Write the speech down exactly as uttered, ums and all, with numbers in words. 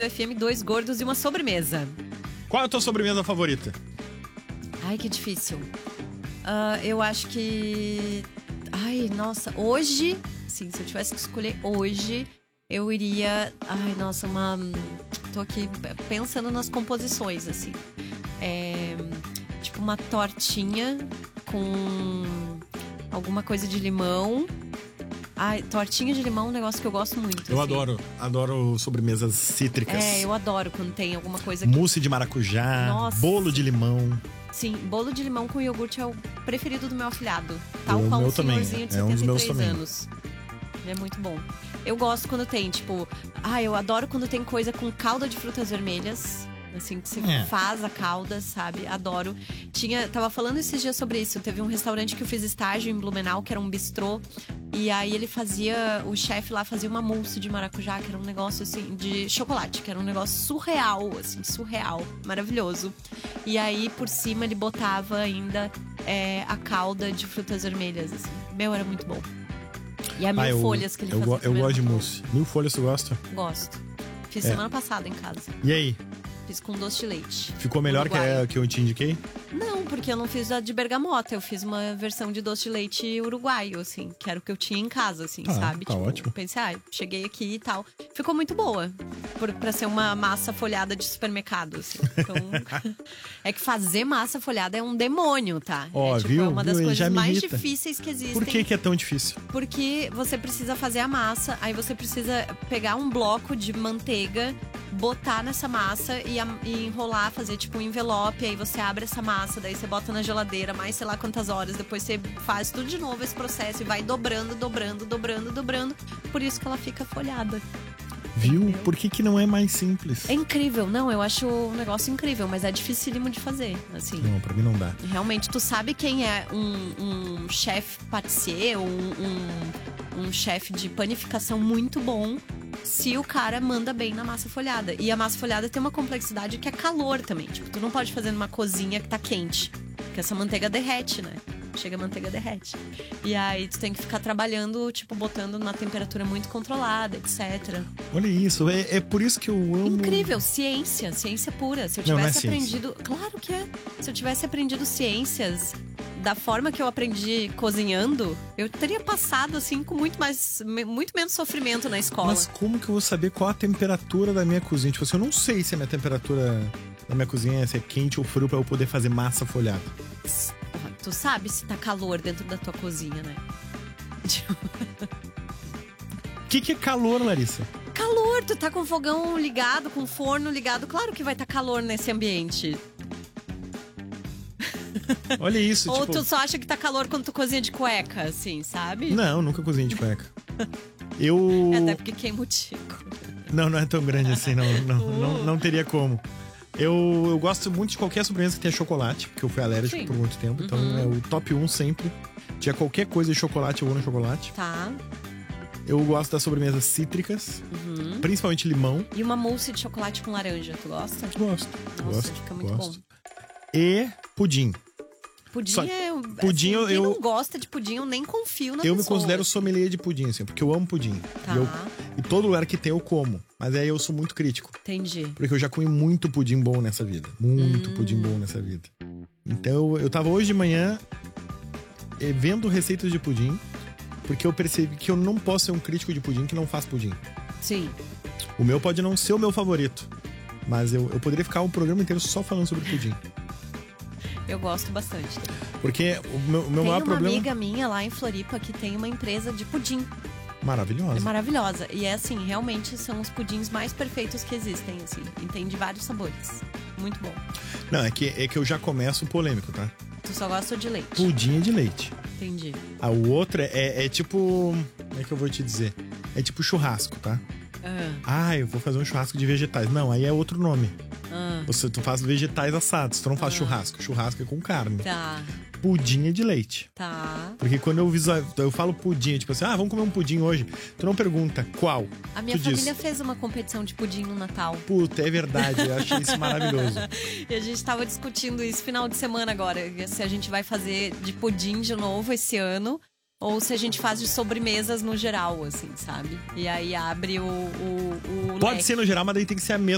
F M, dois gordos e uma sobremesa. Qual é a tua sobremesa favorita? Ai, que difícil. Uh, eu acho que... Ai, nossa, hoje... Sim, se eu tivesse que escolher hoje, eu iria... Ai, nossa, uma... Tô aqui pensando nas composições, assim. É... Tipo uma tortinha com alguma coisa de limão. Ai, tortinha de limão é um negócio que eu gosto muito. Eu assim. adoro, adoro sobremesas cítricas. É, eu adoro quando tem alguma coisa que... Mousse de maracujá, Nossa. bolo de limão. Sim, bolo de limão com iogurte é o preferido do meu afilhado. Tal O qual meu um também, senhorzinho de é um dos setenta e meus três também. anos. É muito bom. Eu gosto quando tem, tipo... Ah, eu adoro quando tem coisa com calda de frutas vermelhas. Assim, que você É. faz a calda, sabe? Adoro. Tinha, tava falando esses dias sobre isso. Teve um restaurante que eu fiz estágio em Blumenau, que era um bistrô. E aí ele fazia... O chefe lá fazia uma mousse de maracujá, que era um negócio, assim, de chocolate. Que era um negócio surreal, assim, surreal. Maravilhoso. E aí, por cima, ele botava ainda é, a calda de frutas vermelhas, assim. Meu, era muito bom. E a mil Ah, eu, folhas que ele eu, fazia. go- eu também era gosto de muito bom. mousse. Mil folhas tu gosta? Gosto. Fiz É. semana passada em casa. E aí? Fiz com doce de leite. Ficou melhor que Uruguaio. a que eu te indiquei? Não, porque eu não fiz a de bergamota. Eu fiz uma versão de doce de leite uruguaio, assim. Que era o que eu tinha em casa, assim, Tá, sabe? tá ótimo. Pensei, ah, cheguei aqui e tal. Ficou muito boa. Por, pra ser uma massa folhada de supermercado, assim. Então, é que fazer massa folhada é um demônio, tá? Ó, é, tipo, viu? é uma das Viu? Já coisas me mais irrita. difíceis que existem. Por que que é tão difícil? Porque você precisa fazer a massa, aí você precisa pegar um bloco de manteiga, botar nessa massa e, a- e enrolar, fazer tipo um envelope. Aí você abre essa massa, daí você bota na geladeira mais sei lá quantas horas. Depois você faz tudo de novo esse processo e vai dobrando, dobrando, dobrando, dobrando. Por isso que ela fica folhada. Viu? Por que que não é mais simples? É incrível, não, eu acho um negócio incrível, mas é dificílimo de fazer, assim. Não, pra mim não dá. Realmente, tu sabe quem é um, um chefe patissier ou um, um, um chefe de panificação muito bom se o cara manda bem na massa folhada. E a massa folhada tem uma complexidade que é calor também. Tipo, tu não pode fazer numa cozinha que tá quente, porque essa manteiga derrete, né? Chega a manteiga derrete. E aí tu tem que ficar trabalhando, tipo, botando numa temperatura muito controlada, etcétera. Olha isso, é, é por isso que eu amo... Incrível, ciência, ciência pura. Se eu Não, não é tivesse ciência. aprendido. Claro que é. Se eu tivesse aprendido ciências da forma que eu aprendi cozinhando, eu teria passado, assim, com muito mais. Muito menos sofrimento na escola. Mas como que eu vou saber qual a temperatura da minha cozinha? Tipo assim, eu não sei se a minha temperatura da minha cozinha é, se é quente ou frio pra eu poder fazer massa folhada. Porra, tu sabe se tá calor dentro da tua cozinha, né? O que que é calor, Larissa? Calor, tu tá com o fogão ligado, com o forno ligado. Claro que vai estar calor nesse ambiente. Olha isso, Ou tipo... tu só acha que tá calor quando tu cozinha de cueca, assim, sabe? Não, nunca cozinhei de cueca. Eu... É até porque queima o tico. Não, não é tão grande assim, não, não, não, não teria como. Eu, eu gosto muito de qualquer sobremesa que tenha chocolate, porque eu fui alérgico Sim. por muito tempo. Então Uhum. é o top um sempre. Tinha qualquer coisa de chocolate, eu vou no chocolate. Tá. Eu gosto das sobremesas cítricas, Uhum. principalmente limão. E uma mousse de chocolate com laranja, tu gosta? Gosto, Nossa, gosto, fica muito gosto. E pudim. Pudim Só- é... pudim assim, eu- quem eu- não gosta de pudim, eu nem confio na Eu me pessoa. considero sommelier de pudim, assim, porque eu amo pudim. Tá. E, eu, e todo lugar que tem eu como. Mas aí eu sou muito crítico. Entendi. Porque eu já comi muito pudim bom nessa vida. Muito Hum. pudim bom nessa vida. Então eu tava hoje de manhã eh, vendo receitas de pudim, porque eu percebi que eu não posso ser um crítico de pudim que não faz pudim. Sim. O meu pode não ser o meu favorito, mas eu, eu poderia ficar um programa inteiro só falando sobre pudim. Eu gosto bastante. Porque o meu, o meu Tem maior uma problema... amiga minha lá em Floripa que tem uma empresa de pudim. É Maravilhosa. maravilhosa. E é assim, realmente são os pudins mais perfeitos que existem, assim. E tem de vários sabores. Muito bom. Não, é que, é que eu já começo polêmico, tá? Tu só gosta de leite. Pudim é de leite. Entendi. Ah, o outro é, é tipo... Como é que eu vou te dizer? É tipo churrasco, tá? Ah, Ah, eu vou fazer um churrasco de vegetais. Não, aí é outro nome. ah, Você, tu faz vegetais assados, tu não faz churrasco. Churrasco é com carne. tá, Pudim é de leite. tá. Porque quando eu, visual, eu falo pudim, tipo assim, ah, vamos comer um pudim hoje. Tu não pergunta qual. A minha tu família diz, fez uma competição de pudim no Natal. puta, é verdade, eu achei isso maravilhoso. E a gente tava discutindo isso final de semana agora. Se a gente vai fazer de pudim de novo esse ano. Ou se a gente faz de sobremesas no geral, assim, sabe? E aí abre o, o, o Pode leque. ser no geral, mas daí tem que ser a mesma.